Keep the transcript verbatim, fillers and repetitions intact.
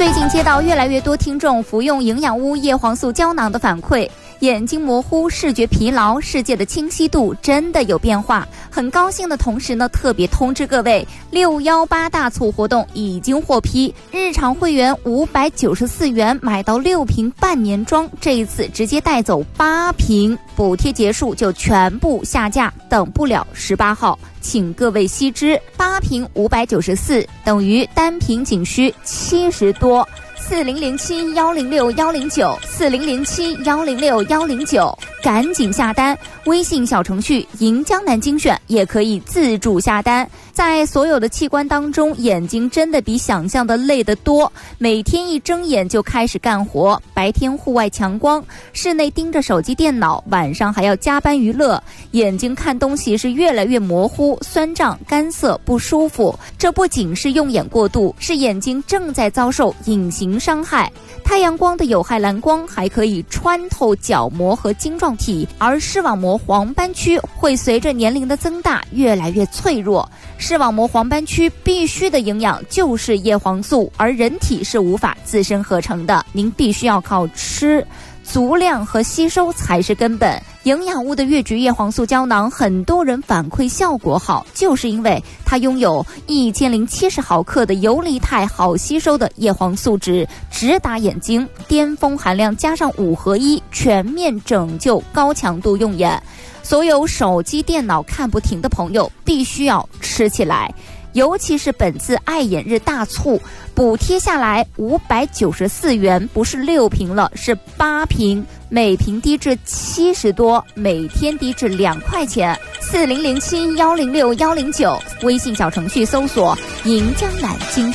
最近接到越来越多听众服用营养屋叶黄素胶囊的反馈，眼睛模糊、视觉疲劳、世界的清晰度真的有变化。很高兴的同时呢，特别通知各位，六一八大促活动已经获批，日常会员五百九十四元买到六瓶半年装，这一次直接带走八瓶，补贴结束就全部下架，等不了十八号。请各位悉知，八瓶五百九十四等于单瓶仅需七十多。四零零七幺零六幺零九四零零七幺零六幺零九，赶紧下单！微信小程序“银江南精选”也可以自助下单。在所有的器官当中，眼睛真的比想象的累得多。每天一睁眼就开始干活，白天户外强光，室内盯着手机电脑，晚上还要加班娱乐，眼睛看东西是越来越模糊、酸胀、干涩、不舒服。这不仅是用眼过度，是眼睛正在遭受隐形伤害。太阳光的有害蓝光还可以穿透角膜和晶状体，而视网膜黄斑区会随着年龄的增大越来越脆弱。视网膜黄斑区必须的营养就是叶黄素，而人体是无法自身合成的，您必须要靠吃。足量和吸收才是根本。营养屋的越橘叶黄素胶囊，很多人反馈效果好，就是因为它拥有一千零七十毫克的游离态好吸收的叶黄素酯，直达眼睛，巅峰含量加上五合一，全面拯救高强度用眼。所有手机电脑看不停的朋友，必须要吃起来。尤其是本次爱眼日大促，补贴下来五百九十四元，不是六瓶了，是八瓶，每瓶低至七十多，每天低至两块钱。四零零七幺零六幺零九，微信小程序搜索“银江南精